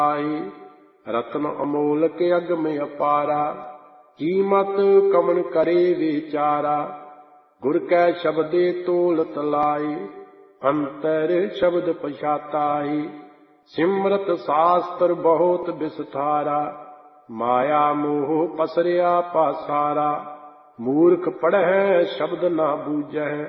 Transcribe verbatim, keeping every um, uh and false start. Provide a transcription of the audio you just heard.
रत्न अमोलक अगम अपारा, कीमत कमन करे विचारा। गुर कै शब्दे तोलत लाई, अंतर शब्द पछाताई। सिमरत शास्त्र बहुत विस्तारा, माया मोह पसरिया पासारा। मूर्ख पढ़ै शब्द ना बूझै,